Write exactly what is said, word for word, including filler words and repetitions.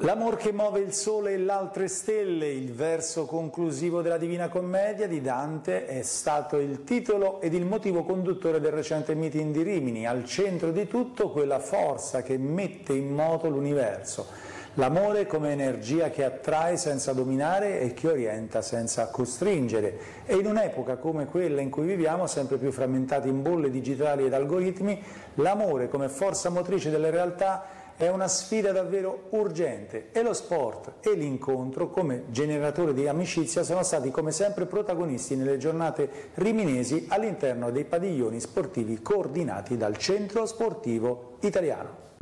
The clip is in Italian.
L'amor che muove il sole e l'altre stelle, il verso conclusivo della Divina Commedia di Dante, è stato il titolo ed il motivo conduttore del recente meeting di Rimini. Al centro di tutto quella forza che mette in moto l'universo. L'amore come energia che attrae senza dominare e che orienta senza costringere. E in un'epoca come quella in cui viviamo, sempre più frammentati in bolle digitali ed algoritmi, l'amore come forza motrice delle realtà è una sfida davvero urgente e lo sport e l'incontro come generatore di amicizia sono stati come sempre protagonisti nelle giornate riminesi all'interno dei padiglioni sportivi coordinati dal Centro Sportivo Italiano.